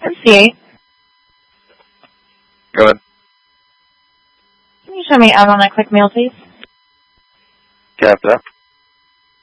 C8. Go ahead. Can you show me out on that quick mail, please? Captain.